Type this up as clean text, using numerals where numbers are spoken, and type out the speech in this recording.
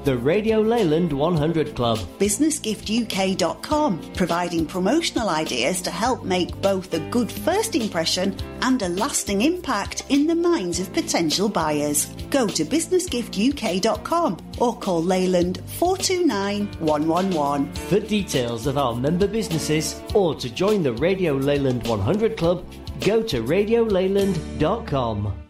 The Radio Leyland 100 Club. BusinessGiftUK.com, providing promotional ideas to help make both a good first impression and a lasting impact in the minds of potential buyers. Go to BusinessGiftUK.com or call Leyland 429 111. For details of our member businesses or to join the Radio Leyland 100 Club, go to radioleyland.com.